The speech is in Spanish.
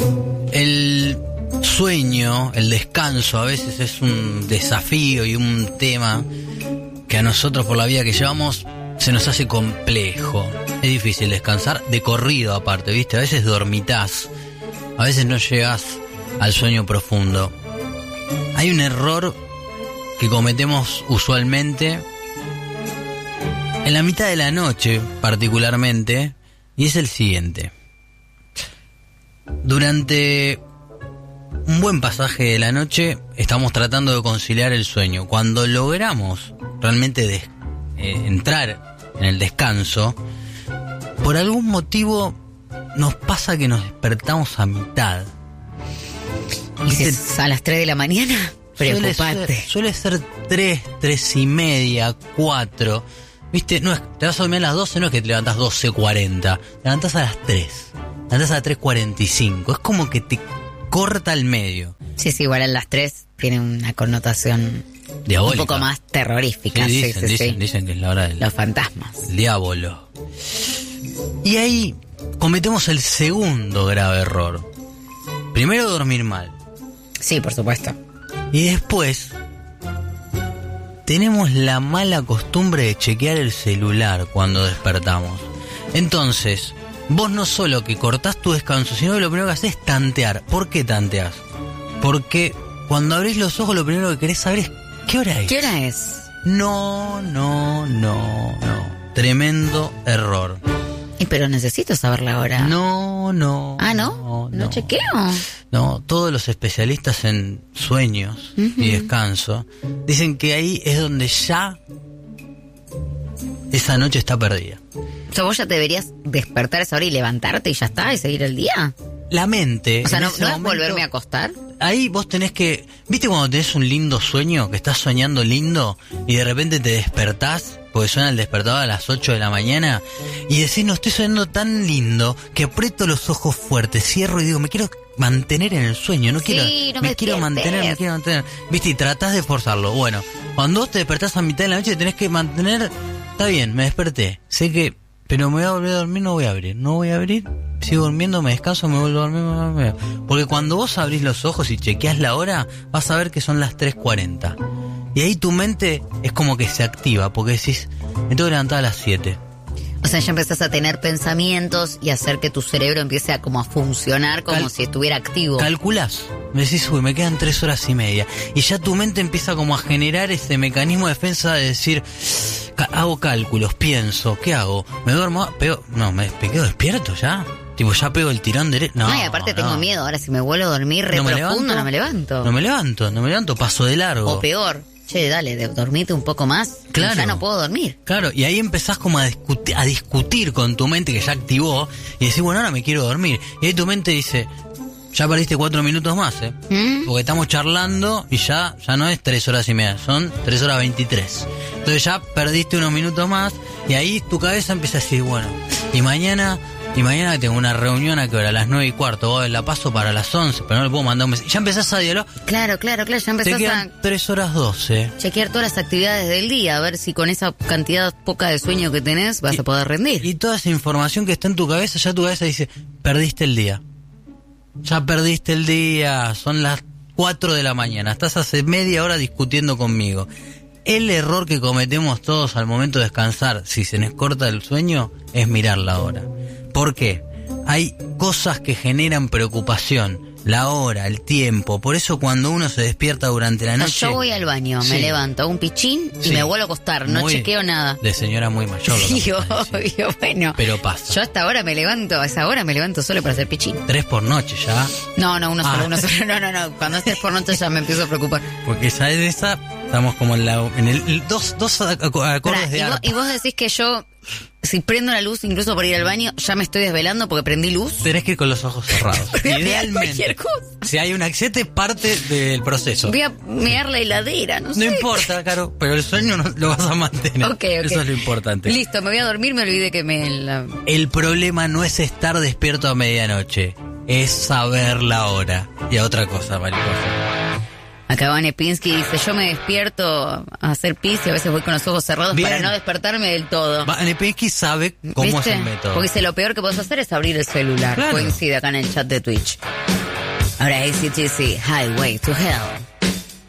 El sueño, el descanso a veces es un desafío y un tema que a nosotros por la vida que llevamos se nos hace complejo. Es difícil descansar de corrido aparte, ¿viste? A veces dormitás, a veces no llegás al sueño profundo. Hay un error que cometemos usualmente en la mitad de la noche particularmente, y es el siguiente. Durante un buen pasaje de la noche estamos tratando de conciliar el sueño. Cuando logramos realmente entrar en el descanso, por algún motivo nos pasa que nos despertamos a mitad. ¿Y si es a las 3 de la mañana? Preocupate. Suele ser 3, 3 y media, 4. ¿Viste? No es, te vas a dormir a las 12, no es que te levantás 12:40. Te levantás a las 3. Te levantás a las 3:45. Es como que te corta el medio. Sí, igual a las 3 tiene una connotación diabólica, un poco más terrorífica. Sí, dicen que es la hora del los fantasmas. El diablo. Y ahí cometemos el segundo grave error. Primero, dormir mal. Sí, por supuesto. Y después tenemos la mala costumbre de chequear el celular cuando despertamos. Entonces, vos no solo que cortás tu descanso, sino que lo primero que haces es tantear. ¿Por qué tanteás? Porque cuando abrís los ojos lo primero que querés saber es ¿qué hora es? ¿Qué hora es? No. Tremendo error. Pero necesito saber la hora. No. ¿Ah, no? ¿No chequeo? No, todos los especialistas en sueños y descanso dicen que ahí es donde ya esa noche está perdida. O sea, vos ya te deberías despertar a esa hora y levantarte y ya está, y seguir el día. La mente... O sea, ¿no es volverme a acostar? Ahí vos tenés que... ¿Viste cuando tenés un lindo sueño, que estás soñando lindo y de repente te despertás porque suena el despertador a las 8 de la mañana y decís, no, estoy soñando tan lindo que aprieto los ojos fuertes, cierro y digo, me quiero mantener en el sueño, me quiero mantener. ¿Viste? Y tratás de forzarlo. Bueno, cuando vos te despertás a mitad de la noche tenés que mantener... Está bien, me desperté, sé que... Pero me voy a volver a dormir, no voy a abrir, sigo durmiendo, me descanso, me vuelvo a dormir, Porque cuando vos abrís los ojos y chequeás la hora, vas a ver que son las 3:40. Y ahí tu mente es como que se activa, porque decís, me tengo que levantar a las 7. O sea, ya empezás a tener pensamientos y hacer que tu cerebro empiece a como a funcionar como si estuviera activo. Calculás, me decís, uy, me quedan 3 horas y media. Y ya tu mente empieza como a generar ese mecanismo de defensa de decir, hago cálculos, pienso, ¿qué hago? ¿Me duermo? ¿Me quedo despierto ya? Tipo, ya pego el tirón derecho. No, y aparte tengo miedo, ahora si me vuelvo a dormir re profundo, no me levanto. No me levanto, paso de largo. O peor. Che, dale, dormite un poco más. Claro. Ya no puedo dormir. Claro, y ahí empezás como a discutir con tu mente que ya activó y decís, bueno, ahora me quiero dormir. Y ahí tu mente dice, ya perdiste 4 minutos más, porque estamos charlando y ya no es 3 horas y media, son 3 horas 23. Entonces ya perdiste unos minutos más y ahí tu cabeza empieza a decir, bueno, y mañana tengo una reunión a que hora, a las 9:15, la paso para las 11, pero no le puedo mandar un mensaje. Ya empezás a dialogar. Claro, ya empezás te quedan 3 horas 12. Chequear todas las actividades del día, a ver si con esa cantidad poca de sueño que tenés vas a poder rendir. Y toda esa información que está en tu cabeza, ya tu cabeza dice, perdiste el día. Ya perdiste el día, son las 4 de la mañana, estás hace media hora discutiendo conmigo. El error que cometemos todos al momento de descansar, si se nos corta el sueño, es mirar la hora. ¿Por qué? Hay cosas que generan preocupación, la hora, el tiempo. Por eso cuando uno se despierta durante la noche... Yo voy al baño, me levanto, hago un pichín y me vuelvo a acostar, no chequeo nada. De señora muy mayor. Sí, obvio, bueno. Pero pasa. Yo hasta ahora a esa hora me levanto solo para hacer pichín. 3 por noche ya. No, uno solo. No. Cuando es 3 por noche ya me empiezo a preocupar. Porque ya de esa, estamos como en el dos acordes de arpa. Y vos decís que yo... Si prendo la luz, incluso por ir al baño, ya me estoy desvelando porque prendí luz. Tenés que ir con los ojos cerrados. Idealmente. Si hay un accidente, parte del proceso. Voy a mear la heladera, no sé. No importa, Caro, pero el sueño lo vas a mantener. Okay. Eso es lo importante. Listo, me voy a dormir, me olvidé que El problema no es estar despierto a medianoche, es saber la hora. Y a otra cosa, mariposa. Acá Vane Pinsky dice, yo me despierto a hacer pis y a veces voy con los ojos cerrados Bien. para no despertarme del todo. Nepinski sabe cómo ¿Viste? es el método. Porque dice, lo peor que puedes hacer es abrir el celular. Claro. Coincide acá en el chat de Twitch. Ahora AC/DC, Highway to Hell.